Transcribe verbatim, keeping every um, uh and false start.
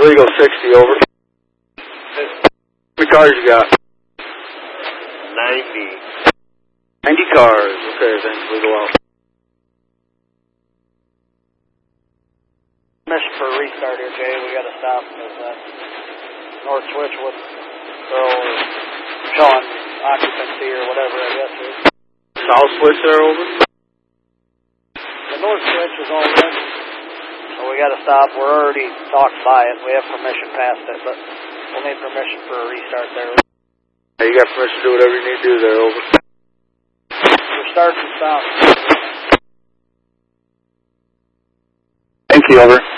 Legal sixty, over. How many cars you got? ninety. ninety cars. Okay, thanks. Legal out. Permission for a restart here, Jay. We got to stop because uh, North Switch was throw or showing occupancy or whatever, I guess. Is. South Switch there, over. The North Switch is all in, so we got to stop. We're already talked by it. We have permission past it, but we'll need permission for a restart there. Yeah, you got permission to do whatever you need to do there, over. We're starting to stop. Thank you, over.